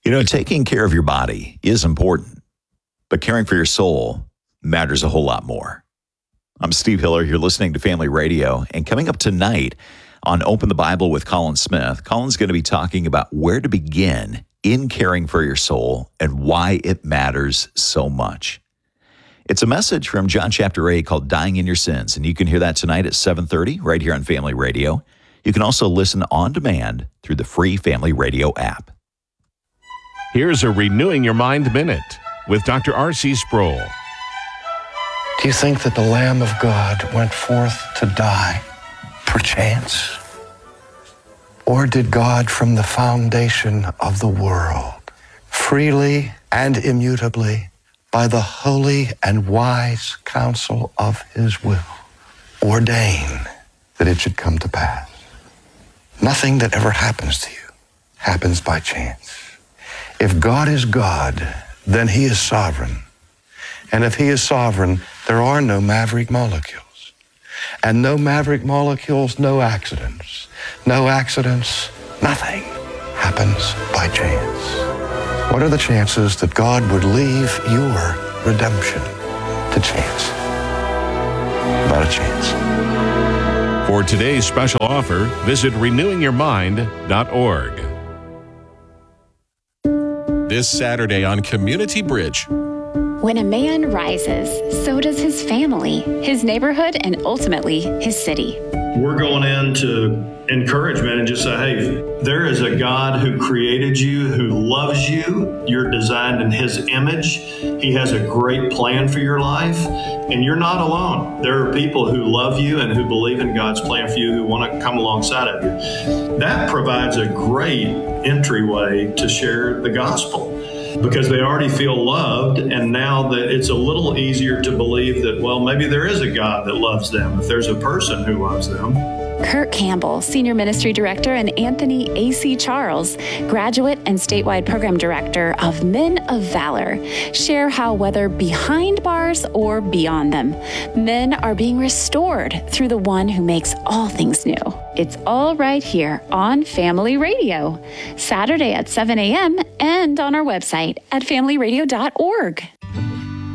Taking care of your body is important, but caring for your soul matters a whole lot more. I'm Steve Hiller. You're listening to Family Radio. And coming up tonight on Open the Bible with Colin Smith, Colin's going to be talking about where to begin in caring for your soul and why it matters so much. It's a message from John chapter 8 called Dying in Your Sins, and you can hear that tonight at 7:30 right here on Family Radio. You can also listen on demand through the free Family Radio app. Here's a Renewing Your Mind Minute with Dr. R.C. Sproul. Do you think that the Lamb of God went forth to die perchance? Or did God from the foundation of the world, freely and immutably, by the holy and wise counsel of his will, ordain that it should come to pass? Nothing that ever happens to you happens by chance. If God is God, then he is sovereign. And if he is sovereign, there are no maverick molecules. And no maverick molecules, no accidents. No accidents, nothing happens by chance. What are the chances that God would leave your redemption to chance? Not a chance. For today's special offer, visit renewingyourmind.org. This Saturday on Community Bridge. When a man rises, so does his family, his neighborhood, and ultimately his city. We're going into encouragement and just say, hey, there is a God who created you, who loves you. You're designed in his image. He has a great plan for your life, and you're not alone. There are people who love you and who believe in God's plan for you, who want to come alongside of you. That provides a great entryway to share the gospel, because they already feel loved, and now that it's a little easier to believe that, well, maybe there is a God that loves them, if there's a person who loves them. Kurt Campbell, Senior Ministry Director, and Anthony A.C. Charles, Graduate and Statewide Program Director of Men of Valor, share how, whether behind bars or beyond them, men are being restored through the one who makes all things new. It's all right here on Family Radio, Saturday at 7 a.m. and on our website at familyradio.org.